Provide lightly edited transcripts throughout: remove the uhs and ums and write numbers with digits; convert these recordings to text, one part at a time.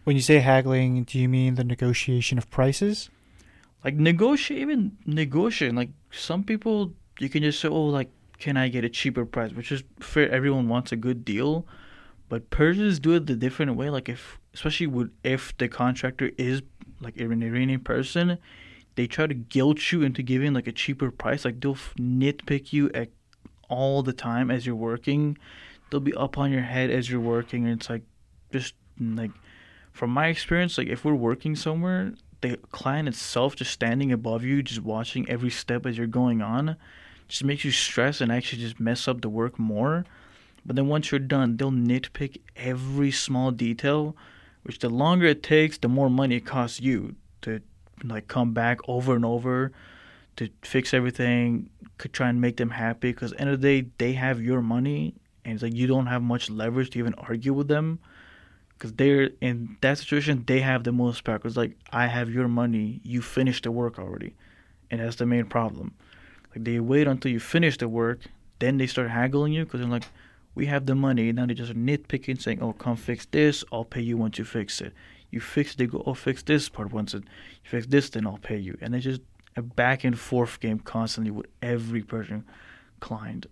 When you say haggling, do you mean the negotiation of prices? Like even negotiating. Like some people, you can just say, "Oh, like, can I get a cheaper price?" Which is fair. Everyone wants a good deal, but Persians do it the different way. Like if, especially with if the contractor is like an Iranian person, they try to guilt you into giving like a cheaper price. Like they'll nitpick you at all the time as you're working. They'll be up on your head as you're working, and it's like just like from my experience, like if we're working somewhere, the client itself just standing above you, just watching every step as you're going on, just makes you stress and actually just mess up the work more. But then once you're done, they'll nitpick every small detail, which the longer it takes, the more money it costs you to like come back over and over to fix everything, could try and make them happy. Because at the end of the day, they have your money, and it's like you don't have much leverage to even argue with them. Because they're in that situation, they have the most power. Because like I have your money, you finished the work already, and that's the main problem. Like they wait until you finish the work, then they start haggling you because they're like, we have the money. Now they just nitpicking, saying, "Oh, come fix this. I'll pay you once you fix it." You fix it, they go, "Oh, fix this part once it you fix this, then I'll pay you." And it's just a back and forth game constantly with every person client.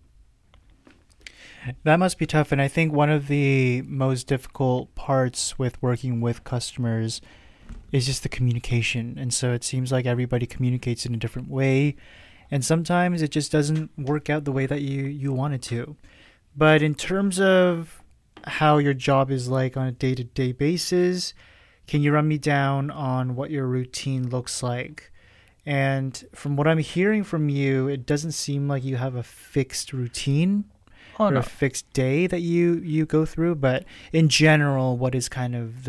That must be tough. And I think one of the most difficult parts with working with customers is just the communication. And so it seems like everybody communicates in a different way. And sometimes it just doesn't work out the way that you want it to. But in terms of how your job is like on a day to day basis, can you run me down on what your routine looks like? And from what I'm hearing from you, it doesn't seem like you have a fixed routine Oh or a no, fixed day that you go through. But in general, what is kind of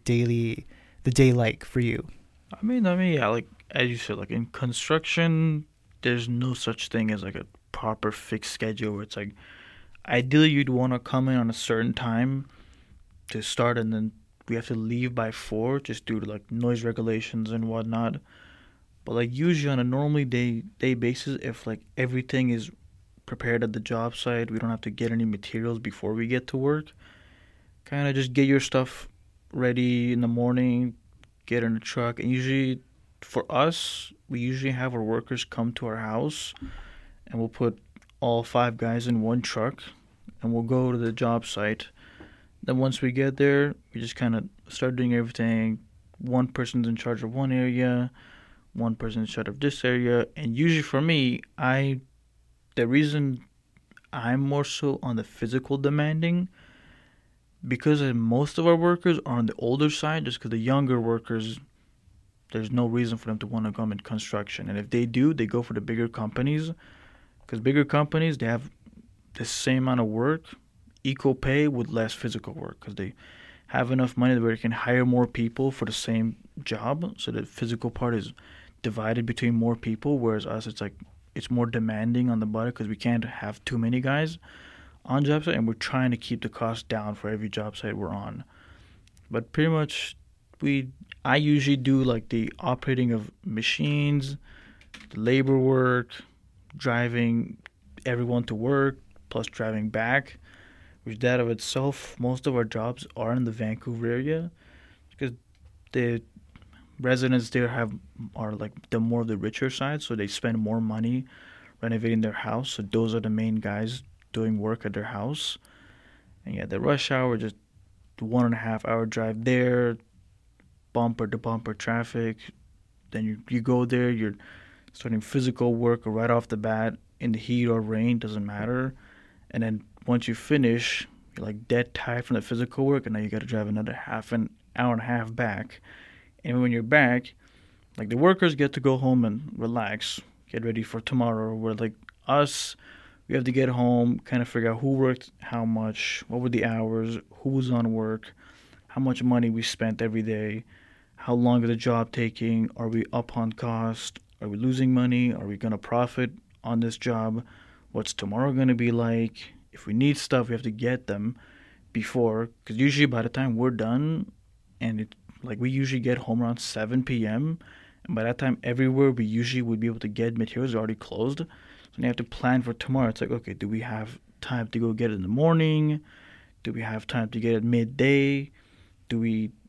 the day like for you? yeah, like as you said, like in construction, there's no such thing as like a proper fixed schedule where it's like ideally you'd want to come in on a certain time to start, and then we have to leave by 4 just due to like noise regulations and whatnot. But like usually on a normally day basis, if like everything is prepared at the job site, we don't have to get any materials before we get to work. Kind of just get your stuff ready in the morning, get in the truck, and usually for us, we usually have our workers come to our house, and we'll put all 5 guys in one truck, and we'll go to the job site. Then once we get there, we just kind of start doing everything. One person's in charge of one area, one person's in charge of this area, and usually for me, I the reason I'm more so on the physical demanding because most of our workers are on the older side. Just because the younger workers, there's no reason for them to want to come in construction, and if they do, they go for the bigger companies because bigger companies they have the same amount of work, equal pay with less physical work because they have enough money where they can hire more people for the same job. So the physical part is divided between more people, whereas us, it's like it's more demanding on the body because we can't have too many guys on job site, and we're trying to keep the cost down for every job site we're on. But pretty much, we I usually do like the operating of machines, the labor work, driving everyone to work, plus driving back. Which that of itself, most of our jobs are in the Vancouver area because the residents there have are like the more of the richer side, so they spend more money renovating their house. So those are the main guys doing work at their house. And yeah, the rush hour just 1.5 hour drive there, bumper to bumper traffic. Then you go there, you're starting physical work right off the bat in the heat or rain, doesn't matter. And then once you finish, you're like dead tired from the physical work, and now you got to drive another half an hour and a half back. And when you're back, like the workers get to go home and relax, get ready for tomorrow. Where like us, we have to get home, kind of figure out who worked how much, what were the hours, who was on work, how much money we spent every day, how long is the job taking, are we up on cost, are we losing money, are we going to profit on this job, what's tomorrow going to be like. If we need stuff, we have to get them before, because usually by the time we're done, and it like we usually get home around 7 p.m. And by that time, everywhere we usually would be able to get materials already closed. So you have to plan for tomorrow. It's like, okay, do we have time to go get it in the morning? Do we have time to get it midday? Do we